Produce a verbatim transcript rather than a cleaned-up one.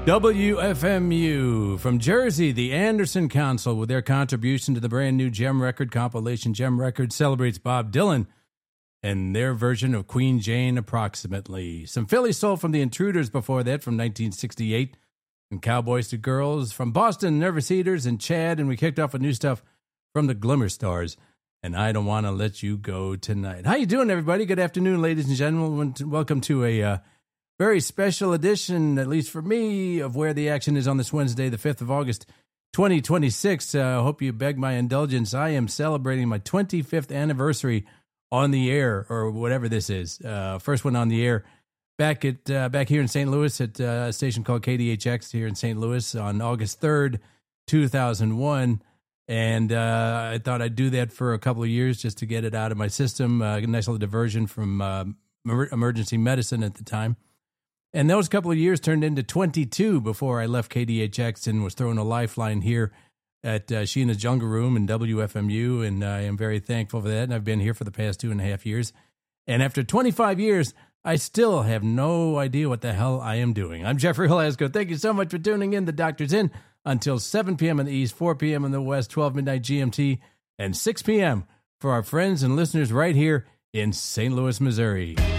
W F M U from Jersey, the Anderson Council, with their contribution to the brand new Gem Record compilation. Gem Record celebrates Bob Dylan and their version of Queen Jane, approximately. Some Philly soul from the Intruders before that, from nineteen sixty-eight. And Cowboys to Girls from Boston, Nervous Eaters and Chad. And we kicked off with new stuff from the Glimmer Stars. And I Don't Want to Let You Go Tonight. How you doing, everybody? Good afternoon, ladies and gentlemen. Welcome to a uh, very special edition, at least for me, of Where the Action Is on this Wednesday, the fifth of August, twenty twenty-six. I uh, hope you beg my indulgence. I am celebrating my twenty-fifth anniversary on the air, or whatever this is. Uh, first one on the air back at uh, back here in Saint Louis at uh, a station called K D H X here in Saint Louis on August third, two thousand one. And uh, I thought I'd do that for a couple of years just to get it out of my system. Uh, a nice little diversion from uh, emergency medicine at the time. And those couple of years turned into twenty-two before I left K D H X and was throwing a lifeline here at uh, Sheena's Jungle Room and W F M U. And I am very thankful for that. And I've been here for the past two and a half years. And after twenty-five years, I still have no idea what the hell I am doing. I'm Jeffrey Hlasco. Thank you so much for tuning in. The Doctor's In until seven p.m. in the East, four p.m. in the West, twelve midnight G M T, and six p.m. for our friends and listeners right here in Saint Louis, Missouri.